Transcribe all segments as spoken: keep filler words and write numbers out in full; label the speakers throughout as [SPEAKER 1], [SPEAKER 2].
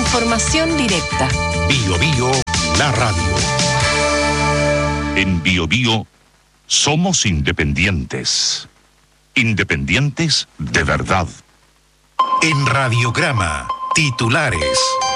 [SPEAKER 1] Información directa.
[SPEAKER 2] Bio Bio, la radio. En Bio Bio somos independientes. Independientes de verdad. En Radiograma, titulares.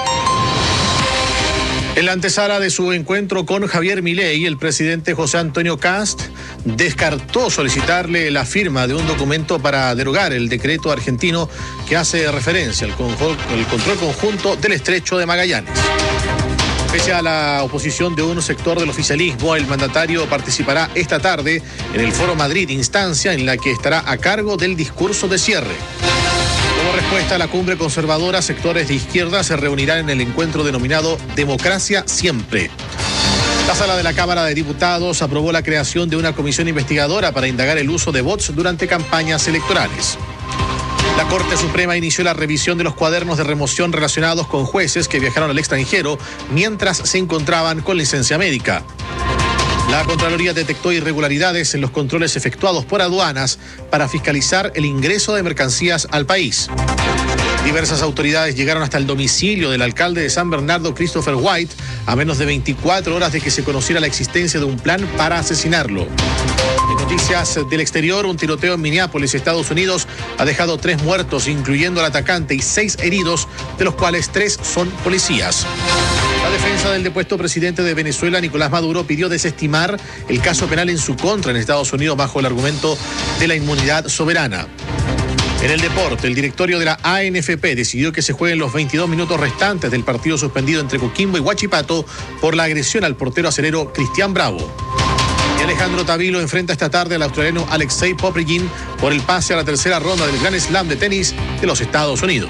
[SPEAKER 3] En la antesala de su encuentro con Javier Milei, el presidente José Antonio Kast descartó solicitarle la firma de un documento para derogar el decreto argentino que hace referencia al control, el control conjunto del Estrecho de Magallanes. Pese a la oposición de un sector del oficialismo, el mandatario participará esta tarde en el Foro Madrid, instancia en la que estará a cargo del discurso de cierre. Como respuesta a la cumbre conservadora, sectores de izquierda se reunirán en el encuentro denominado Democracia Siempre. La sala de la Cámara de Diputados aprobó la creación de una comisión investigadora para indagar el uso de bots durante campañas electorales. La Corte Suprema inició la revisión de los cuadernos de remoción relacionados con jueces que viajaron al extranjero mientras se encontraban con licencia médica. La Contraloría detectó irregularidades en los controles efectuados por aduanas para fiscalizar el ingreso de mercancías al país. Diversas autoridades llegaron hasta el domicilio del alcalde de San Bernardo, Christopher White, a menos de veinticuatro horas de que se conociera la existencia de un plan para asesinarlo. En noticias del exterior, un tiroteo en Minneapolis, Estados Unidos, ha dejado tres muertos, incluyendo al atacante, y seis heridos, de los cuales tres son policías. La defensa del depuesto presidente de Venezuela, Nicolás Maduro, pidió desestimar el caso penal en su contra en Estados Unidos bajo el argumento de la inmunidad soberana. En el deporte, el directorio de la A N F P decidió que se jueguen los veintidós minutos restantes del partido suspendido entre Coquimbo y Huachipato por la agresión al portero acerero Cristian Bravo. Y Alejandro Tavilo enfrenta esta tarde al australiano Alexei Popyrin por el pase a la tercera ronda del Grand Slam de tenis de los Estados Unidos.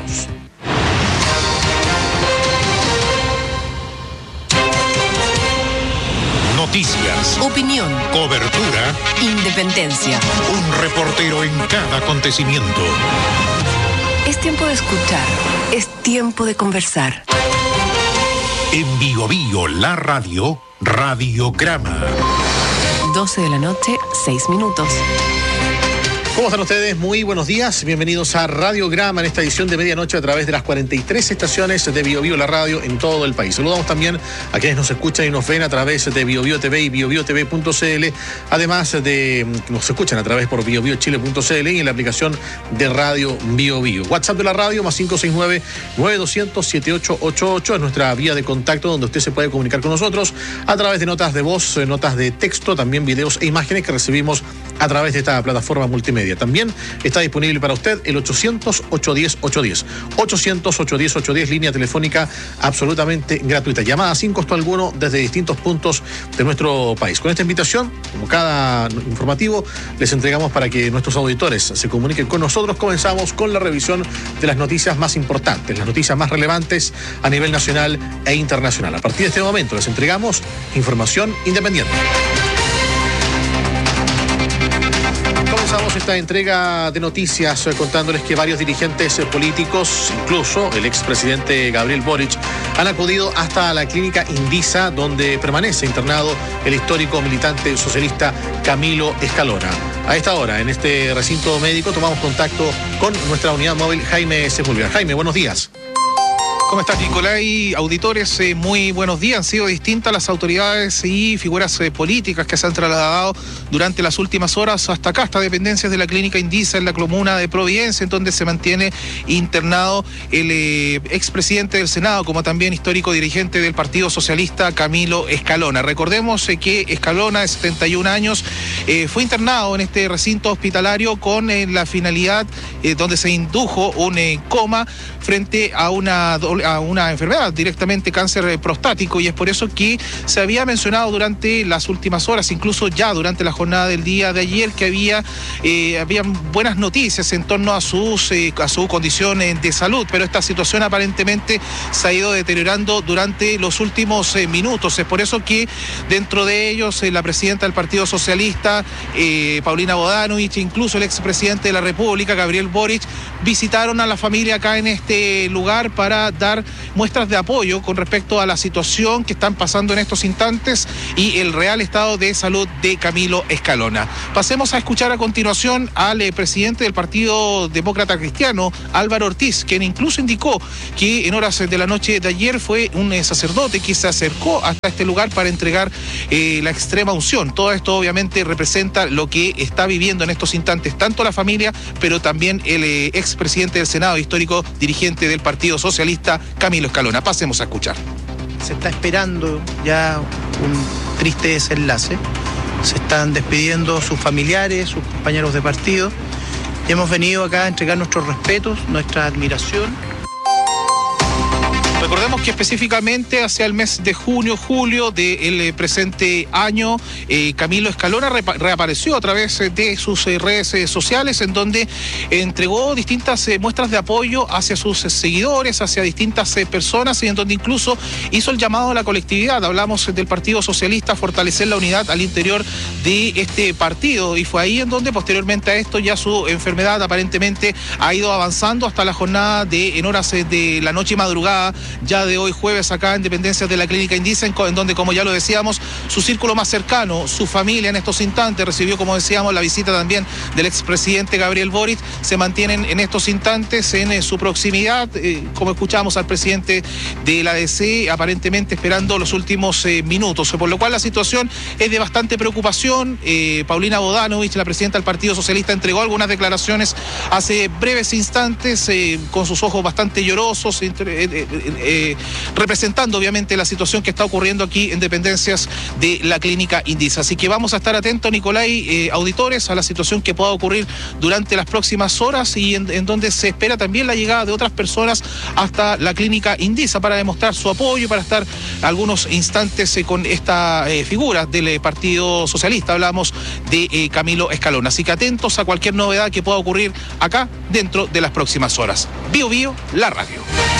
[SPEAKER 2] Noticias,
[SPEAKER 1] Opinión,
[SPEAKER 2] cobertura,
[SPEAKER 1] independencia.
[SPEAKER 2] un reportero en cada acontecimiento.
[SPEAKER 1] Es tiempo de escuchar, es tiempo de conversar.
[SPEAKER 2] En Bio Bio, la radio, Radiograma.
[SPEAKER 1] doce de la noche, seis minutos.
[SPEAKER 3] ¿Cómo están ustedes? Muy buenos días. Bienvenidos a Radiograma en esta edición de medianoche a través de las cuarenta y tres estaciones de Bio Bio, la radio en todo el país. Saludamos también a quienes nos escuchan y nos ven a través de Bio Bio T V y bio bio t v punto c l, además de que nos escuchan a través por bio bio chile punto c l y en la aplicación de Radio Bio Bio. WhatsApp de la radio más cinco seis nueve, nueve dos cero cero, siete ocho ocho ocho es nuestra vía de contacto donde usted se puede comunicar con nosotros a través de notas de voz, notas de texto, también videos e imágenes que recibimos a través de esta plataforma multimedia. También está disponible para usted el ochocientos, ochocientos diez, ochocientos diez. ochocientos, ochocientos diez, ochocientos diez, línea telefónica absolutamente gratuita. Llamada sin costo alguno desde distintos puntos de nuestro país. Con esta invitación, como cada informativo, les entregamos para que nuestros auditores se comuniquen con nosotros. Comenzamos con la revisión de las noticias más importantes, las noticias más relevantes a nivel nacional e internacional. A partir de este momento les entregamos información independiente. Comenzamos esta entrega de noticias contándoles que varios dirigentes políticos, incluso el expresidente Gabriel Boric, han acudido hasta la clínica Indisa, donde permanece internado el histórico militante socialista Camilo Escalona. A esta hora, en este recinto médico, tomamos contacto con nuestra unidad móvil Jaime Sepúlveda. Jaime, buenos días.
[SPEAKER 4] ¿Cómo estás, Nicolai? Auditores, eh, muy buenos días. Han sido distintas las autoridades y figuras eh, políticas que se han trasladado durante las últimas horas hasta acá, hasta dependencias de la clínica Indisa en la comuna de Providencia, en donde se mantiene internado el eh, expresidente del Senado, como también histórico dirigente del Partido Socialista, Camilo Escalona. Recordemos eh, que Escalona, de setenta y un años, eh, fue internado en este recinto hospitalario con eh, la finalidad eh, donde se indujo un eh, coma frente a una a una enfermedad, directamente cáncer prostático, y es por eso que se había mencionado durante las últimas horas, incluso ya durante la jornada del día de ayer, que había eh, habían buenas noticias en torno a, sus, eh, a su condición eh, de salud, pero esta situación aparentemente se ha ido deteriorando durante los últimos eh, minutos. Es por eso que dentro de ellos eh, la presidenta del Partido Socialista, eh, Paulina Bodanovich, incluso el expresidente de la República, Gabriel Boric, visitaron a la familia acá en este lugar para dar dar muestras de apoyo con respecto a la situación que están pasando en estos instantes y el real estado de salud de Camilo Escalona. Pasemos a escuchar a continuación al eh, presidente del Partido Demócrata Cristiano, Álvaro Ortiz, quien incluso indicó que en horas de la noche de ayer fue un eh, sacerdote que se acercó hasta este lugar para entregar eh, la extrema unción. Todo esto obviamente representa lo que está viviendo en estos instantes tanto la familia, pero también el eh, expresidente del Senado, histórico dirigente del Partido Socialista, Camilo Escalona. Pasemos a escuchar.
[SPEAKER 5] Se está esperando ya un triste desenlace. Se están despidiendo sus familiares, sus compañeros de partido. Y hemos venido acá a entregar nuestros respetos, nuestra admiración.
[SPEAKER 4] Recordemos que específicamente hacia el mes de junio, julio del eh, presente año, eh, Camilo Escalona repa- reapareció a través de sus eh, redes eh, sociales, en donde entregó distintas eh, muestras de apoyo hacia sus eh, seguidores, hacia distintas eh, personas, y en donde incluso hizo el llamado a la colectividad. Hablamos eh, del Partido Socialista a fortalecer la unidad al interior de este partido, y fue ahí en donde posteriormente a esto ya su enfermedad aparentemente ha ido avanzando hasta la jornada de en horas eh, de la noche y madrugada, ya de hoy jueves acá en dependencias de la Clínica Indisa, en donde, como ya lo decíamos, su círculo más cercano, su familia en estos instantes, recibió, como decíamos, la visita también del expresidente Gabriel Boric. Se mantienen en estos instantes en eh, su proximidad, eh, como escuchamos al presidente de la A D C, aparentemente esperando los últimos eh, minutos, por lo cual la situación es de bastante preocupación. eh, Paulina Bodanovich, la presidenta del Partido Socialista, entregó algunas declaraciones hace breves instantes, eh, con sus ojos bastante llorosos, eh, eh, eh, representando obviamente la situación que está ocurriendo aquí en dependencias de la Clínica Indisa. Así que vamos a estar atentos, Nicolai, eh, auditores, a la situación que pueda ocurrir durante las próximas horas, y en, en donde se espera también la llegada de otras personas hasta la Clínica Indisa para demostrar su apoyo, para estar algunos instantes eh, con esta eh, figura del eh, Partido Socialista. Hablamos de eh, Camilo Escalona. Así que atentos a cualquier novedad que pueda ocurrir acá dentro de las próximas horas. Bio Bio, la radio.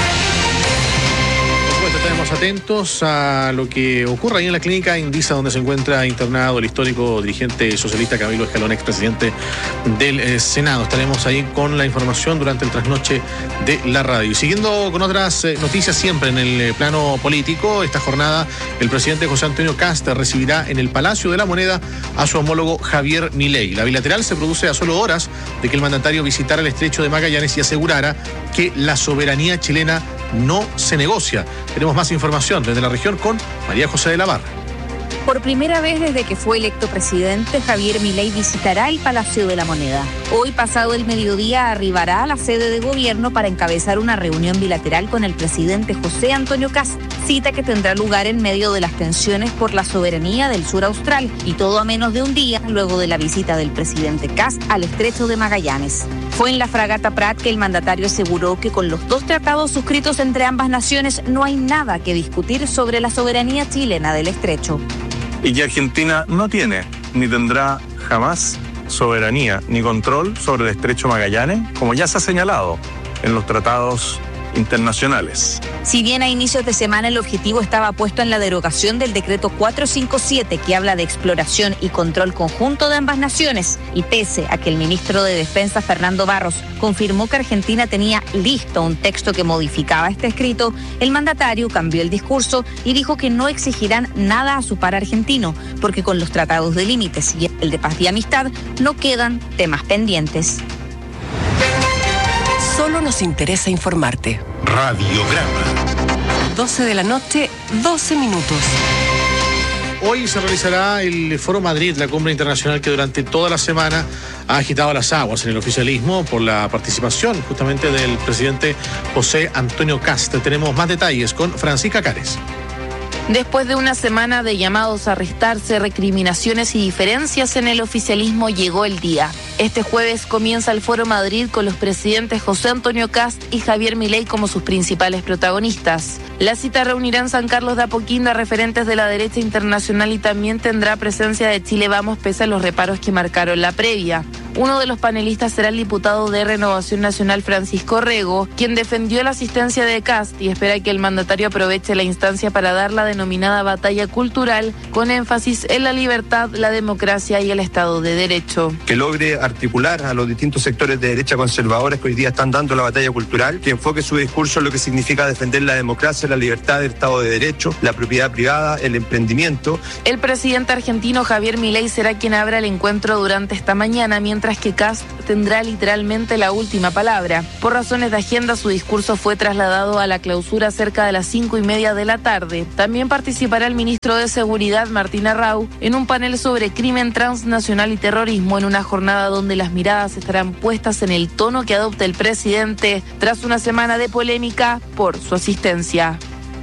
[SPEAKER 3] Estaremos atentos a lo que ocurre ahí en la Clínica Indisa, donde se encuentra internado el histórico dirigente socialista Camilo Escalona, expresidente del eh, Senado. Estaremos ahí con la información durante el trasnoche de la radio. Y siguiendo con otras eh, noticias siempre en el eh, plano político, esta jornada el presidente José Antonio Kast recibirá en el Palacio de la Moneda a su homólogo Javier Milei. La bilateral se produce a solo horas de que el mandatario visitara el estrecho de Magallanes y asegurara que la soberanía chilena no se negocia. Tenemos más información desde la región con María José de la Barra.
[SPEAKER 6] Por primera vez desde que fue electo presidente, Javier Milei visitará el Palacio de la Moneda. Hoy, pasado el mediodía, arribará a la sede de gobierno para encabezar una reunión bilateral con el presidente José Antonio Kast, cita que tendrá lugar en medio de las tensiones por la soberanía del sur austral, y todo a menos de un día luego de la visita del presidente Kast al estrecho de Magallanes. Fue en la fragata Prat que el mandatario aseguró que con los dos tratados suscritos entre ambas naciones no hay nada que discutir sobre la soberanía chilena del estrecho.
[SPEAKER 7] Y que Argentina no tiene, ni tendrá jamás soberanía ni control sobre el estrecho Magallanes, como ya se ha señalado en los tratados internacionales.
[SPEAKER 6] Si bien a inicios de semana el objetivo estaba puesto en la derogación del decreto cuatrocientos cincuenta y siete, que habla de exploración y control conjunto de ambas naciones, y pese a que el ministro de Defensa, Fernando Barros, confirmó que Argentina tenía listo un texto que modificaba este escrito, el mandatario cambió el discurso y dijo que no exigirán nada a su par argentino, porque con los tratados de límites y el de paz y amistad no quedan temas pendientes.
[SPEAKER 1] Solo nos interesa informarte.
[SPEAKER 2] Radiograma.
[SPEAKER 1] doce de la noche, doce minutos.
[SPEAKER 3] Hoy se realizará el Foro Madrid, la cumbre internacional que durante toda la semana ha agitado las aguas en el oficialismo por la participación justamente del presidente José Antonio Kast. Tenemos más detalles con Francisca Cares.
[SPEAKER 8] Después de una semana de llamados a arrestarse, recriminaciones y diferencias en el oficialismo, llegó el día. Este jueves comienza el Foro Madrid con los presidentes José Antonio Kast y Javier Milei como sus principales protagonistas. La cita reunirá en San Carlos de Apoquindo a referentes de la derecha internacional y también tendrá presencia de Chile Vamos, pese a los reparos que marcaron la previa. Uno de los panelistas será el diputado de Renovación Nacional Francisco Rego, quien defendió la asistencia de Kast y espera que el mandatario aproveche la instancia para dar la denominada batalla cultural, con énfasis en la libertad, la democracia y el Estado de Derecho.
[SPEAKER 9] Que logre articular a los distintos sectores de derecha conservadores que hoy día están dando la batalla cultural, que enfoque su discurso en lo que significa defender la democracia, la libertad, el Estado de Derecho, la propiedad privada, el emprendimiento.
[SPEAKER 8] El presidente argentino Javier Milei será quien abra el encuentro durante esta mañana, mientras que Kast tendrá literalmente la última palabra. Por razones de agenda, su discurso fue trasladado a la clausura cerca de las cinco y media de la tarde. También participará el ministro de Seguridad, Martín Arrau, en un panel sobre crimen transnacional y terrorismo, en una jornada donde las miradas estarán puestas en el tono que adopta el presidente tras una semana de polémica por su asistencia.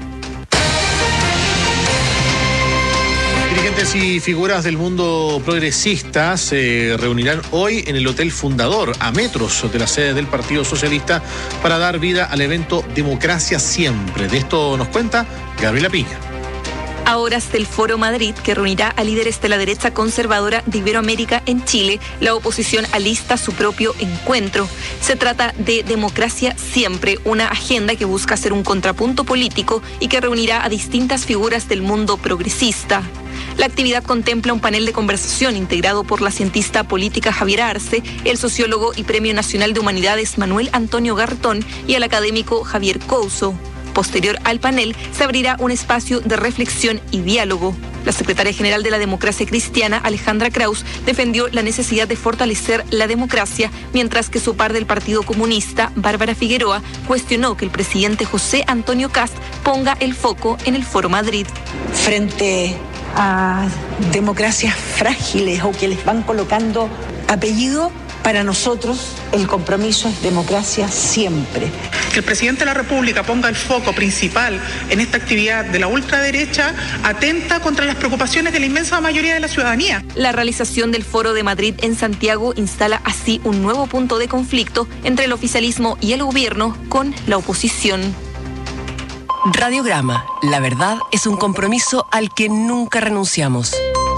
[SPEAKER 3] Dirigentes y figuras del mundo progresista se reunirán hoy en el Hotel Fundador, a metros de la sede del Partido Socialista, para dar vida al evento Democracia Siempre. De esto nos cuenta Gabriela Piña.
[SPEAKER 10] A horas del Foro Madrid, que reunirá a líderes de la derecha conservadora de Iberoamérica en Chile, la oposición alista su propio encuentro. Se trata de Democracia Siempre, una agenda que busca ser un contrapunto político y que reunirá a distintas figuras del mundo progresista. La actividad contempla un panel de conversación integrado por la cientista política Javiera Arce, el sociólogo y Premio Nacional de Humanidades Manuel Antonio Garretón y el académico Javier Couso. Posterior al panel, se abrirá un espacio de reflexión y diálogo. La secretaria general de la Democracia Cristiana, Alejandra Kraus, defendió la necesidad de fortalecer la democracia, mientras que su par del Partido Comunista, Bárbara Figueroa, cuestionó que el presidente José Antonio Kast ponga el foco en el Foro Madrid.
[SPEAKER 11] Frente a democracias frágiles o que les van colocando apellido, para nosotros el compromiso es democracia siempre.
[SPEAKER 12] Que el presidente de la República ponga el foco principal en esta actividad de la ultraderecha atenta contra las preocupaciones de la inmensa mayoría de la ciudadanía.
[SPEAKER 10] La realización del Foro de Madrid en Santiago instala así un nuevo punto de conflicto entre el oficialismo y el gobierno con la oposición.
[SPEAKER 1] Radiograma. La verdad es un compromiso al que nunca renunciamos.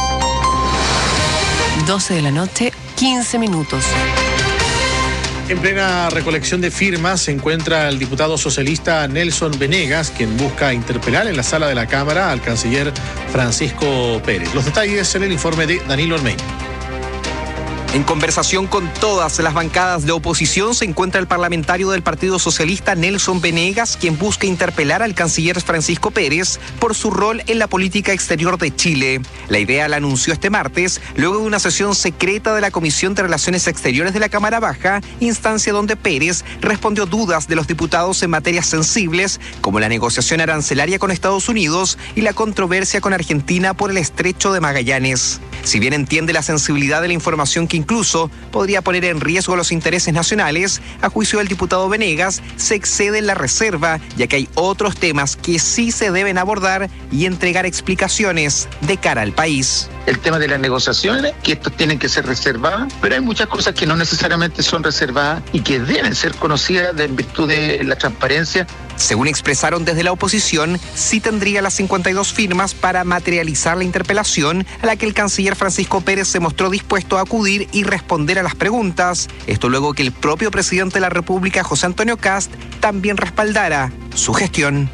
[SPEAKER 1] doce de la noche, quince minutos.
[SPEAKER 3] En plena recolección de firmas se encuentra el diputado socialista Nelson Venegas, quien busca interpelar en la sala de la Cámara al canciller Francisco Pérez. Los detalles en el informe de Danilo Ormeño.
[SPEAKER 13] En conversación con todas las bancadas de oposición se encuentra el parlamentario del Partido Socialista Nelson Venegas, quien busca interpelar al canciller Francisco Pérez por su rol en la política exterior de Chile. La idea la anunció este martes, luego de una sesión secreta de la Comisión de Relaciones Exteriores de la Cámara Baja, instancia donde Pérez respondió dudas de los diputados en materias sensibles, como la negociación arancelaria con Estados Unidos y la controversia con Argentina por el Estrecho de Magallanes. Si bien entiende la sensibilidad de la información que incluso podría poner en riesgo los intereses nacionales, a juicio del diputado Venegas, se excede en la reserva, ya que hay otros temas que sí se deben abordar y entregar explicaciones de cara al país.
[SPEAKER 14] El tema de las negociaciones, que estos tienen que ser reservadas, pero hay muchas cosas que no necesariamente son reservadas y que deben ser conocidas en virtud de la transparencia.
[SPEAKER 13] Según expresaron desde la oposición, sí tendría las cincuenta y dos firmas para materializar la interpelación, a la que el canciller Francisco Pérez se mostró dispuesto a acudir y responder a las preguntas. Esto luego que el propio presidente de la República, José Antonio Kast, también respaldara su gestión.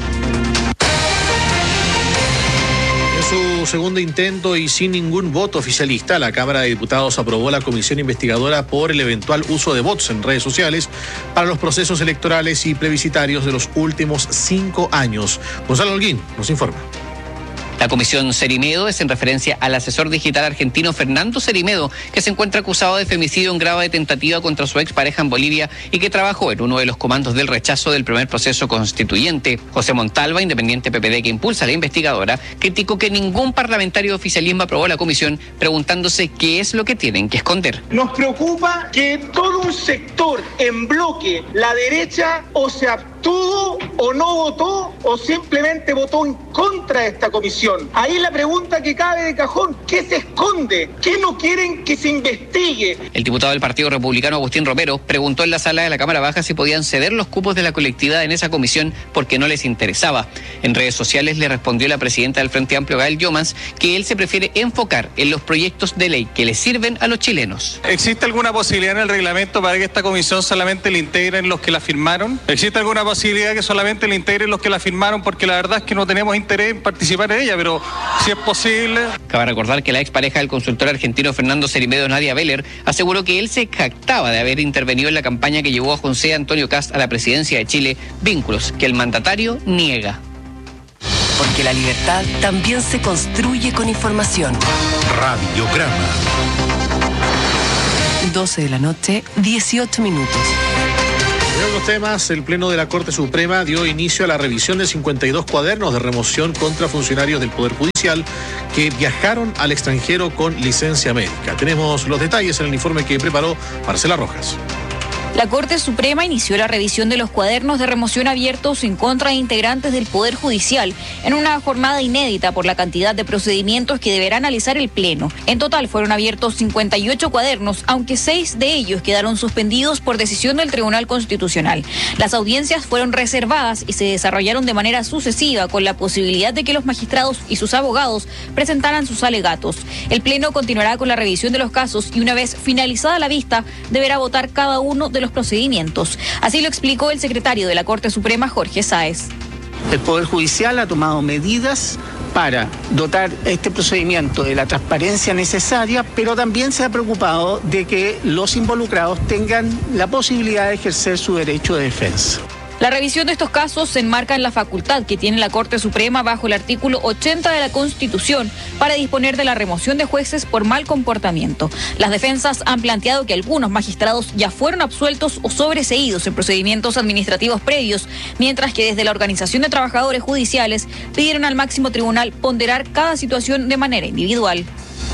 [SPEAKER 3] Su segundo intento y sin ningún voto oficialista, la Cámara de Diputados aprobó la comisión investigadora por el eventual uso de bots en redes sociales para los procesos electorales y plebiscitarios de los últimos cinco años. Gonzalo Holguín nos informa.
[SPEAKER 15] La comisión Cerimedo es en referencia al asesor digital argentino Fernando Cerimedo, que se encuentra acusado de femicidio en grado de tentativa contra su expareja en Bolivia y que trabajó en uno de los comandos del rechazo del primer proceso constituyente. José Montalva, independiente P P D que impulsa a la investigadora, criticó que ningún parlamentario de oficialismo aprobó la comisión, preguntándose qué es lo que tienen que esconder.
[SPEAKER 16] Nos preocupa que todo un sector en bloque, la derecha, o se abstuvo o no votó o simplemente votó en contra de esta comisión. Ahí la pregunta que cabe de cajón, ¿qué se esconde? ¿Qué no quieren que se investigue?
[SPEAKER 15] El diputado del Partido Republicano, Agustín Romero, preguntó en la sala de la Cámara Baja si podían ceder los cupos de la colectividad en esa comisión porque no les interesaba. En redes sociales le respondió la presidenta del Frente Amplio, Gael Llomans, que él se prefiere enfocar en los proyectos de ley que le sirven a los chilenos.
[SPEAKER 17] ¿Existe alguna posibilidad en el reglamento para que esta comisión solamente le integren los que la firmaron? ¿Existe alguna posibilidad que solamente le integren los que la firmaron? Porque la verdad es que no tenemos interés en participar en ella, pero si es posible...
[SPEAKER 15] Cabe recordar que la expareja del consultor argentino Fernando Cerimedo, Nadia Beller, aseguró que él se jactaba de haber intervenido en la campaña que llevó a José Antonio Kast a la presidencia de Chile, vínculos que el mandatario niega.
[SPEAKER 1] Porque la libertad también se construye con información.
[SPEAKER 2] Radiograma.
[SPEAKER 1] doce de la noche, dieciocho minutos.
[SPEAKER 3] En otros temas, el Pleno de la Corte Suprema dio inicio a la revisión de cincuenta y dos cuadernos de remoción contra funcionarios del Poder Judicial que viajaron al extranjero con licencia médica. Tenemos los detalles en el informe que preparó Marcela Rojas.
[SPEAKER 6] La Corte Suprema inició la revisión de los cuadernos de remoción abiertos en contra de integrantes del Poder Judicial en una jornada inédita por la cantidad de procedimientos que deberá analizar el Pleno. En total fueron abiertos cincuenta y ocho cuadernos, aunque seis de ellos quedaron suspendidos por decisión del Tribunal Constitucional. Las audiencias fueron reservadas y se desarrollaron de manera sucesiva con la posibilidad de que los magistrados y sus abogados presentaran sus alegatos. El Pleno continuará con la revisión de los casos y una vez finalizada la vista deberá votar cada uno de los procedimientos. Así lo explicó el secretario de la Corte Suprema, Jorge Sáez.
[SPEAKER 5] El Poder Judicial ha tomado medidas para dotar este procedimiento de la transparencia necesaria, pero también se ha preocupado de que los involucrados tengan la posibilidad de ejercer su derecho de defensa.
[SPEAKER 6] La revisión de estos casos se enmarca en la facultad que tiene la Corte Suprema bajo el artículo ochenta de la Constitución para disponer de la remoción de jueces por mal comportamiento. Las defensas han planteado que algunos magistrados ya fueron absueltos o sobreseídos en procedimientos administrativos previos, mientras que desde la Organización de Trabajadores Judiciales pidieron al máximo tribunal ponderar cada situación de manera individual.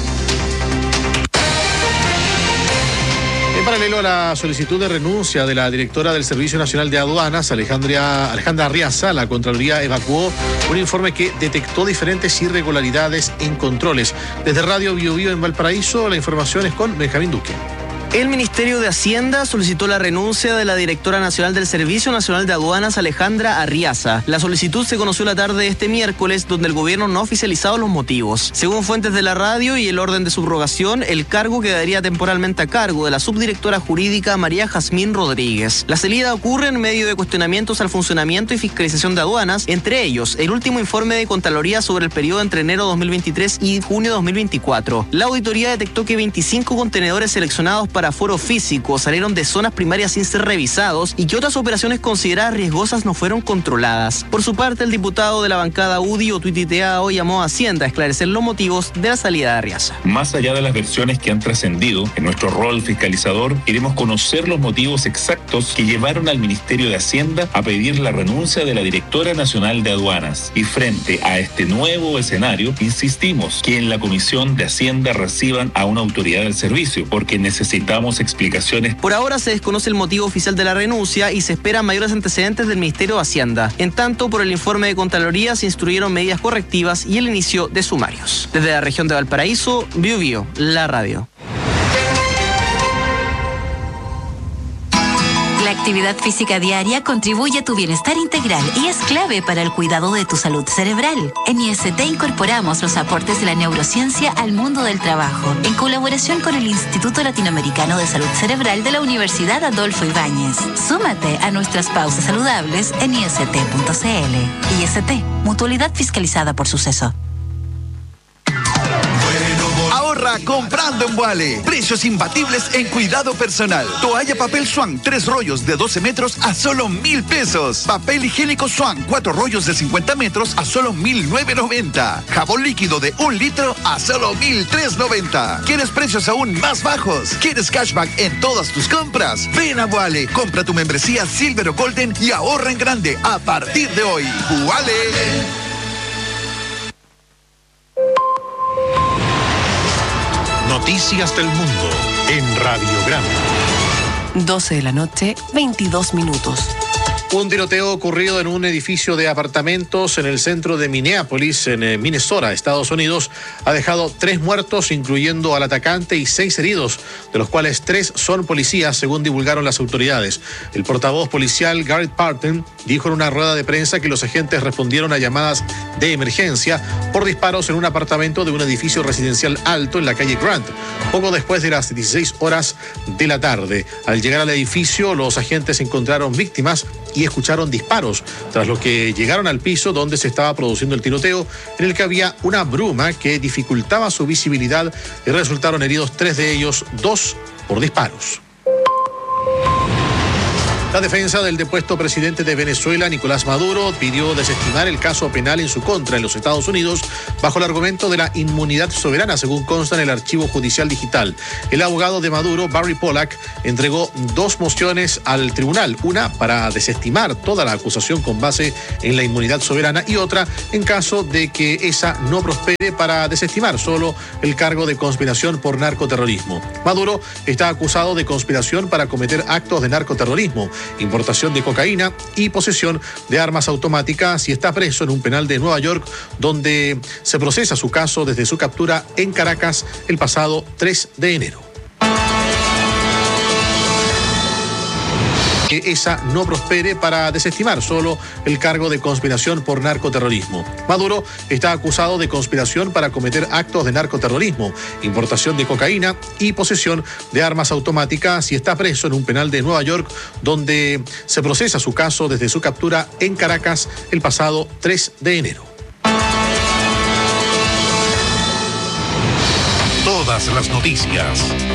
[SPEAKER 3] En paralelo a la solicitud de renuncia de la directora del Servicio Nacional de Aduanas, Alejandra, Alejandra Arriaza, la Contraloría evacuó un informe que detectó diferentes irregularidades en controles. Desde Radio Bio Bio en Valparaíso, la información es con Benjamín Duque.
[SPEAKER 18] El Ministerio de Hacienda solicitó la renuncia de la directora nacional del Servicio Nacional de Aduanas, Alejandra Arriaza. La solicitud se conoció la tarde de este miércoles, donde el gobierno no ha oficializado los motivos. Según fuentes de la radio y el orden de subrogación, el cargo quedaría temporalmente a cargo de la subdirectora jurídica María Jazmín Rodríguez. La salida ocurre en medio de cuestionamientos al funcionamiento y fiscalización de aduanas, entre ellos el último informe de Contraloría sobre el periodo entre enero dos mil veintitrés y junio dos mil veinticuatro. La auditoría detectó que veinticinco contenedores seleccionados para aforo físico salieron de zonas primarias sin ser revisados y que otras operaciones consideradas riesgosas no fueron controladas. Por su parte, el diputado de la bancada U D I, Otuiti Teao, llamó a Hacienda a esclarecer los motivos de la salida de Arriaza.
[SPEAKER 19] Más allá de las versiones que han trascendido, en nuestro rol fiscalizador queremos conocer los motivos exactos que llevaron al Ministerio de Hacienda a pedir la renuncia de la directora nacional de aduanas. Y frente a este nuevo escenario, insistimos que en la Comisión de Hacienda reciban a una autoridad del servicio, porque necesitamos explicaciones.
[SPEAKER 18] Por ahora se desconoce el motivo oficial de la renuncia y se esperan mayores antecedentes del Ministerio de Hacienda. En tanto, por el informe de Contraloría se instruyeron medidas correctivas y el inicio de sumarios. Desde la región de Valparaíso, Bio Bio, la radio.
[SPEAKER 20] La actividad física diaria contribuye a tu bienestar integral y es clave para el cuidado de tu salud cerebral. En I S T incorporamos los aportes de la neurociencia al mundo del trabajo, en colaboración con el Instituto Latinoamericano de Salud Cerebral de la Universidad Adolfo Ibáñez. Súmate a nuestras pausas saludables en I S T punto C L. I S T, mutualidad fiscalizada por Suceso.
[SPEAKER 21] Ahorra comprando en Wale. Precios imbatibles en cuidado personal. Toalla papel Swan, tres rollos de doce metros a solo mil pesos. Papel higiénico Swan, cuatro rollos de cincuenta metros a solo mil nueve noventa. Jabón líquido de un litro a solo mil tres noventa. ¿Quieres precios aún más bajos? ¿Quieres cashback en todas tus compras? Ven a Wale, compra tu membresía Silver o Golden y ahorra en grande a partir de hoy. Wale.
[SPEAKER 2] Noticias del mundo en Radiograma.
[SPEAKER 1] doce de la noche, veintidós minutos.
[SPEAKER 3] Un tiroteo ocurrido en un edificio de apartamentos en el centro de Minneapolis, en eh, Minnesota, Estados Unidos, ha dejado tres muertos, incluyendo al atacante, y seis heridos, de los cuales tres son policías, según divulgaron las autoridades. El portavoz policial Garrett Parton dijo en una rueda de prensa que los agentes respondieron a llamadas de emergencia por disparos en un apartamento de un edificio residencial alto en la calle Grant, poco después de las dieciséis horas de la tarde. Al llegar al edificio, los agentes encontraron víctimas y escucharon disparos, tras lo que llegaron al piso donde se estaba produciendo el tiroteo, en el que había una bruma que dificultaba su visibilidad, y resultaron heridos tres de ellos, dos por disparos. La defensa del depuesto presidente de Venezuela, Nicolás Maduro, pidió desestimar el caso penal en su contra en los Estados Unidos bajo el argumento de la inmunidad soberana, según consta en el archivo judicial digital. El abogado de Maduro, Barry Pollack, entregó dos mociones al tribunal, una para desestimar toda la acusación con base en la inmunidad soberana y otra en caso de que esa no prospere para desestimar solo el cargo de conspiración por narcoterrorismo. Maduro está acusado de conspiración para cometer actos de narcoterrorismo, importación de cocaína y posesión de armas automáticas, y está preso en un penal de Nueva York, donde se procesa su caso desde su captura en Caracas el pasado tres de enero. Que esa no prospere para desestimar solo el cargo de conspiración por narcoterrorismo. Maduro está acusado de conspiración para cometer actos de narcoterrorismo, importación de cocaína y posesión de armas automáticas, y está preso en un penal de Nueva York, donde se procesa su caso desde su captura en Caracas el pasado tres de enero.
[SPEAKER 2] Todas las noticias